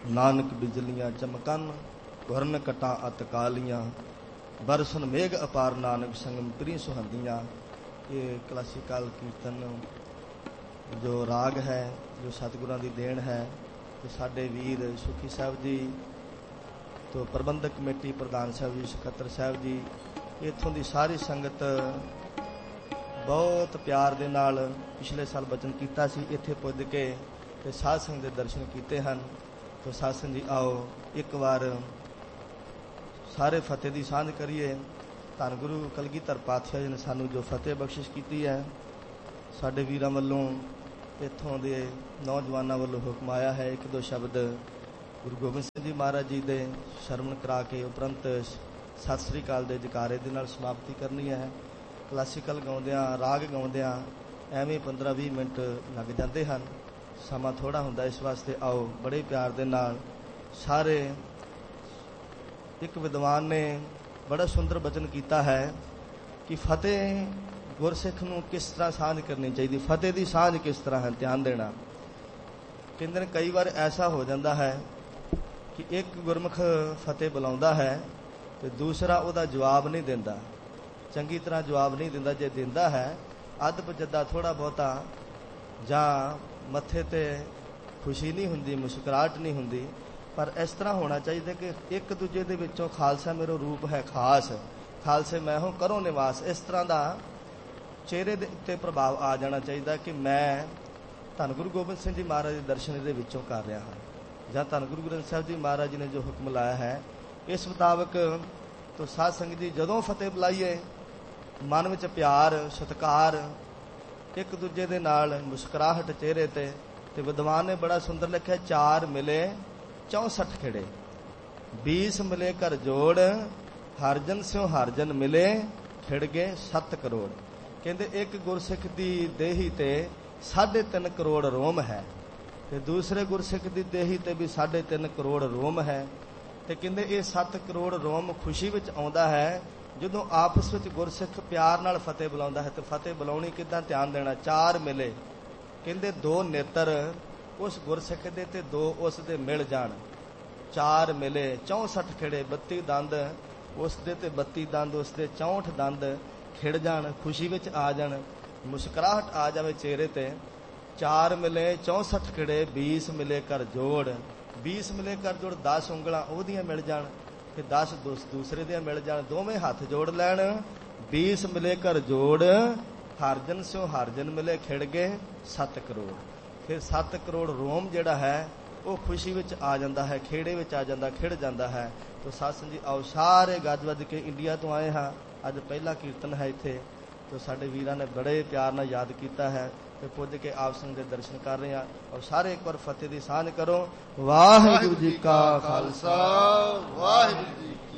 नानक बिजलियां चमकन घुरन कटा अत कालियां बरसन मेघ अपार नानक संगम प्री सुहंदियां। ये क्लासिकल कीर्तन जो राग है, जो सतगुरां दी देन है। तो साडे वीर सुखी साहब जी, तो प्रबंधक कमेटी प्रधान साहब जी, सकत्तर साहब जी, इत्थों की सारी संगत बहुत प्यार दे नाल पिछले साल बचन कीता सी, इत्थे पुज के ते साध संगत दे दर्शन कीते हैं। तो साध संगत जी आओ एक बार सारे फतेह की सांझ करिए। धन गुरु कलगीधर पातशाह जी ने सानू जो फतेह बख्शिश की है, साडे वीरां वल्लों इत्थों दे नौजवानों वल्लों हुक्म आया है, एक दो शब्द गुरु गोबिंद सिंह जी महाराज जी दे शरमण करा के उपरंत सत श्री अकाल दे जकारे दे नाल समाप्ति करनी है। क्लासिकल गाउंदियां, राग गाउंदियां एवें 15-20 मिनट लग जाते हैं, समा थोड़ा हुंदा, इस वास्ते आओ बड़े प्यार दे नाल सारे। एक विद्वान ने बड़ा सुंदर बचन किया है कि फतेह गुरसिख नूं किस तरह सांझ करनी चाहिए, फतेह की सांझ किस तरह है, ध्यान देना। कहते कई बार ऐसा हो जाता है कि एक गुरमुख फतेह बुलाउंदा है तो दूसरा उहदा जवाब नहीं देंदा, चंगी तरह जवाब नहीं दिंदा। जे दिंदा है अध पजदा थोड़ा बहुता, जां मत्थे ते खुशी नहीं हुंदी, मुस्कुराहट नहीं हुंदी। पर इस तरह होना चाहिए कि एक दूजे दे विचों खालसा मेरो रूप है खास, खालसे मैं हूँ करो निवास, इस तरह का चेहरे दे उत्ते प्रभाव आ जाना चाहिए कि मैं धन गुरु गोबिंद सिंह जी महाराज के दर्शन दे विचों कर रहा हाँ, जां धन गुरु ग्रंथ साहिब जी महाराज जी ने जो हुक्म लाया है इस मुताबिक। तो साध संगत जी जदों फतेह बुलाइए मन विच प्यार सत्कार, एक दूजे दे नाल मुस्कुराहट चेहरे ते विद्वान ने बड़ा सुंदर लिखा, 4 मिले 64 खिड़े, 20 मिले कर जोड़, हरजन स्यों हरजन मिले खिड़ गए 7 करोड़। कहते एक गुरसिख की देही ते 3.5 करोड़ रोम है, ते दूसरे गुरसिख की देही ते भी 3.5 करोड़ रोम है। ते कहते ये 7 करोड़ रोम खुशी विच आउंदा है जदों आपस विच गुरसिख प्यार नाल फतेह बुलाउंदा है। तो फतेह बुलाउणी किदां, ध्यान देना। 4 मिले, कहते 2 नेत्र उस गुरसिख दे ते 2 उस दे मिल जाण, 4 मिले 64 खिड़े, 32 दंद उस दे ते 32 दंद उस दे, 64 दंद खिड़ जाण, खुशी विच आ जाण, मुस्कुराहट आ जावे चेहरे ते। 4 मिले 64 खिड़े, 20 मिले कर जोड़, 20 मिले कर जोड़, 10 ਉਂਗਲਾਂ ਉਹਦੀਆਂ मिल जाण ते 10 दूसरे दियां मिल जाण, दोवें हथ जोड़ लैण। 20 मिले कर जोड़, हरजन स्यों हरजन मिले खिड़ गए 7 करोड़। फिर 7 करोड़ रोम जिहड़ा है वो खुशी विच आ जाता है, खेड़े विच आ जाता, खिड़ जाता है। तो सत्संग जी आओ सारे गज वज के इंडिया तो आए हाँ, अज पहला कीर्तन है इत्थे। तो साडे वीरां ने बड़े प्यार नाल याद किया है, तो पुज के आप संग दे दर्शन कर रहे हैं। और सारे एक बार फतेह दी सांझ करो। वाहिगुरू जी का खालसा, वाहिगुरू जी